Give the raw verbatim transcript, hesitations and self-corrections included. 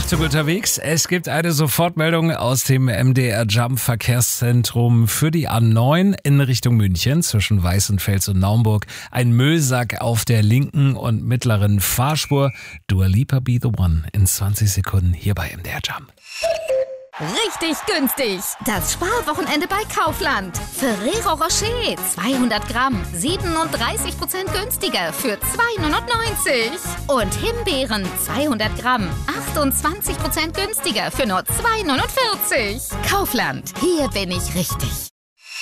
Zug unterwegs. Es gibt eine Sofortmeldung aus dem M D R Jump Verkehrszentrum für die A neun in Richtung München zwischen Weißenfels und Naumburg. Ein Müllsack auf der linken und mittleren Fahrspur. Dua Lipa Be The One in zwanzig Sekunden hier bei M D R Jump. Richtig günstig. Das Sparwochenende bei Kaufland. Ferrero Rocher zweihundert Gramm, siebenunddreißig Prozent günstiger für zwei neunundneunzig. Und Himbeeren zweihundert Gramm, achtundzwanzig Prozent günstiger für nur zwei neunundvierzig. Kaufland, hier bin ich richtig.